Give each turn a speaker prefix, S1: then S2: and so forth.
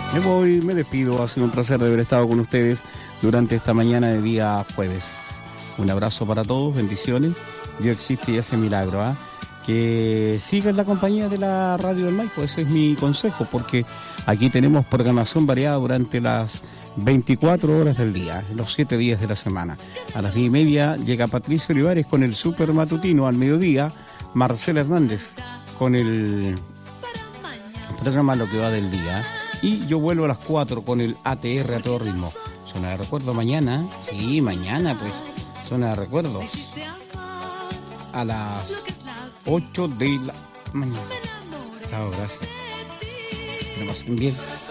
S1: Me voy, me despido. Ha sido un placer de haber estado con ustedes durante esta mañana de día jueves. Un abrazo para todos, bendiciones. Dios existe y hace milagro, ¿ah? Que sigan la compañía de la Radio del Maipo, ese es mi consejo, porque aquí tenemos programación variada durante las 24 horas del día, los 7 días de la semana. A las 10:30 llega Patricio Olivares con el Super Matutino. Al mediodía, Marcela Hernández con el programa Lo que va del día. Y yo vuelvo a las 4 con el ATR a todo ritmo. Zona de recuerdo mañana. Sí, mañana pues. Zona de recuerdo. A las 8 de la mañana. Chao, gracias. Que lo pasen bien.